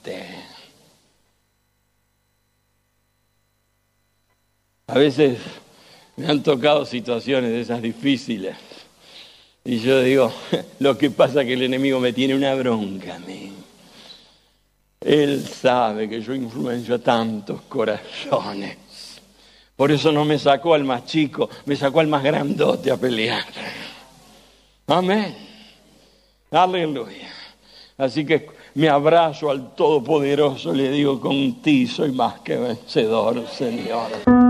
fuerte. A veces me han tocado situaciones de esas difíciles. Y yo digo, lo que pasa es que el enemigo me tiene una bronca a mí. Él sabe que yo influencio a tantos corazones. Por eso no me sacó al más chico, me sacó al más grandote a pelear. Amén. Aleluya. Así que me abrazo al Todopoderoso, le digo, con ti soy más que vencedor, Señor.